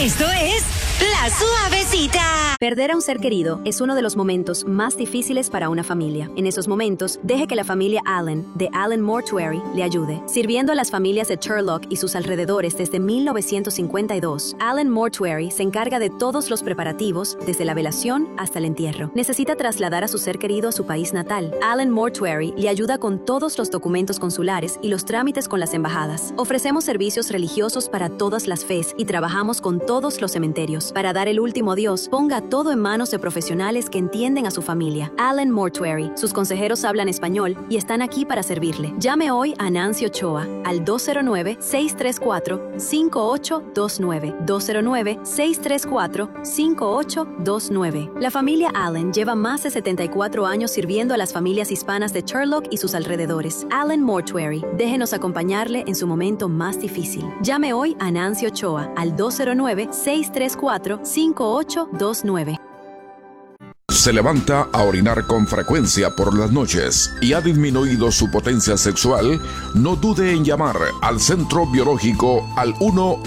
Esto es La Suavecita. Perder a un ser querido es uno de los momentos más difíciles para una familia. En esos momentos, deje que la familia Allen, de Allen Mortuary, le ayude. Sirviendo a las familias de Turlock y sus alrededores desde 1952, Allen Mortuary se encarga de todos los preparativos, desde la velación hasta el entierro. ¿Necesita trasladar a su ser querido a su país natal? Allen Mortuary le ayuda con todos los documentos consulares y los trámites con las embajadas. Ofrecemos servicios religiosos para todas las fes y trabajamos con todos los cementerios. Para dar el último adiós, ponga todo en manos de profesionales que entienden a su familia. Allen Mortuary. Sus consejeros hablan español y están aquí para servirle. Llame hoy a Nancy Ochoa al 209-634-5829. 209-634-5829. La familia Allen lleva más de 74 años sirviendo a las familias hispanas de Turlock y sus alrededores. Allen Mortuary. Déjenos acompañarle en su momento más difícil. Llame hoy a Nancy Ochoa al 209-634-5829. Se levanta a orinar con frecuencia por las noches y ha disminuido su potencia sexual, no dude en llamar al Centro Biológico al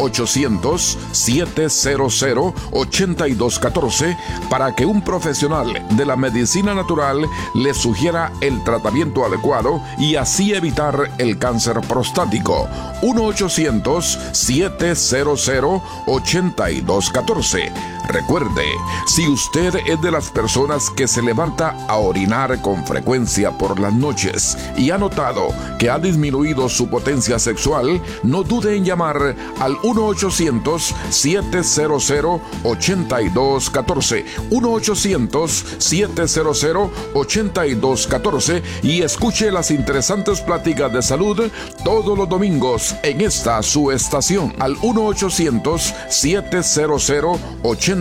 1-800-700-8214 para que un profesional de la medicina natural le sugiera el tratamiento adecuado y así evitar el cáncer prostático. 1-800-700-8214. Recuerde, si usted es de las personas que se levanta a orinar con frecuencia por las noches y ha notado que ha disminuido su potencia sexual, no dude en llamar al 1-800-700-8214. 1-800-700-8214 y escuche las interesantes pláticas de salud todos los domingos en esta su estación al 1-800-700-8214.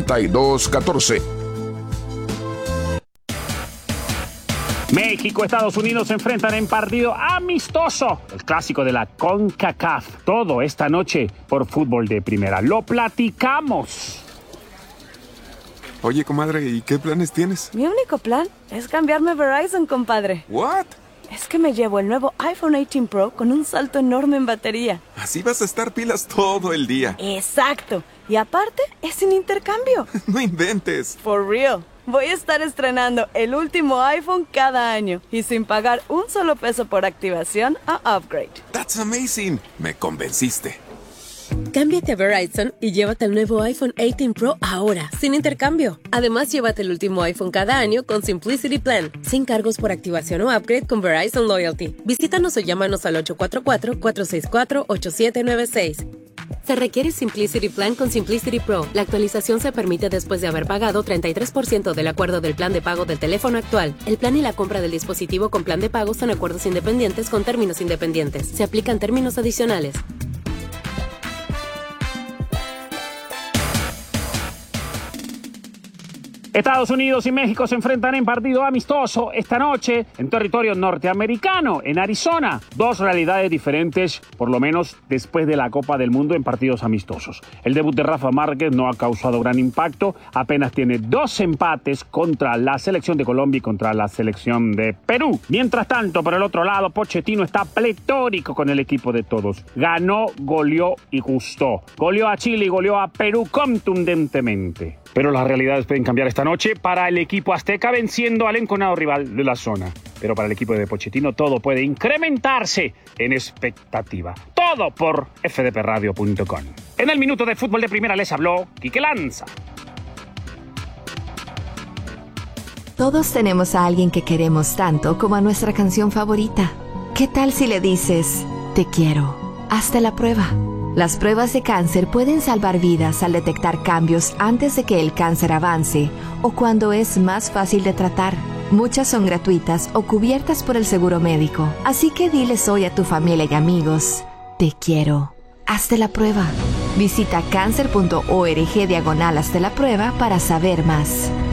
México, Estados Unidos se enfrentan en partido amistoso, el clásico de la CONCACAF. Todo esta noche por Fútbol de Primera. Lo platicamos. Oye, comadre, ¿y qué planes tienes? Mi único plan es cambiarme a Verizon, compadre. ¿What? Es que me llevo el nuevo iPhone 18 Pro con un salto enorme en batería. Así vas a estar pilas todo el día. Exacto. Y aparte, es sin intercambio. No inventes. For real. Voy a estar estrenando el último iPhone cada año y sin pagar un solo peso por activación a upgrade. That's amazing. Me convenciste. Cámbiate a Verizon y llévate el nuevo iPhone 18 Pro ahora, sin intercambio. Además, llévate el último iPhone cada año con Simplicity Plan, sin cargos por activación o upgrade con Verizon Loyalty. Visítanos o llámanos al 844-464-8796. Se requiere Simplicity Plan con Simplicity Pro. La actualización se permite después de haber pagado 33% del acuerdo del plan de pago del teléfono actual. El plan y la compra del dispositivo con plan de pago son acuerdos independientes con términos independientes. Se aplican términos adicionales. Estados Unidos y México se enfrentan en partido amistoso esta noche en territorio norteamericano, en Arizona. Dos realidades diferentes, por lo menos después de la Copa del Mundo en partidos amistosos. El debut de Rafa Márquez no ha causado gran impacto, apenas tiene 2 empates contra la selección de Colombia y contra la selección de Perú. Mientras tanto, por el otro lado, Pochettino está pletórico con el equipo de todos. Ganó, goleó y gustó. Goleó a Chile y goleó a Perú contundentemente. Pero las realidades pueden cambiar esta noche para el equipo azteca venciendo al enconado rival de la zona. Pero para el equipo de Pochettino todo puede incrementarse en expectativa. Todo por fdpradio.com. En el minuto de Fútbol de Primera les habló Quique Lanza. Todos tenemos a alguien que queremos tanto como a nuestra canción favorita. ¿Qué tal si le dices, te quiero? Hazte la prueba. Las pruebas de cáncer pueden salvar vidas al detectar cambios antes de que el cáncer avance o cuando es más fácil de tratar. Muchas son gratuitas o cubiertas por el seguro médico. Así que diles hoy a tu familia y amigos, te quiero. Hazte la prueba. Visita cancer.org/hazte la prueba para saber más.